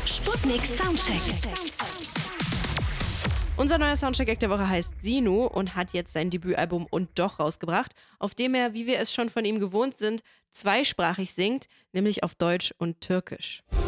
Sputnik Soundcheck. Unser neuer Soundcheck der Woche heißt Sinu und hat jetzt sein Debütalbum Und Doch rausgebracht, auf dem er, wie wir es schon von ihm gewohnt sind, zweisprachig singt, nämlich auf Deutsch und Türkisch.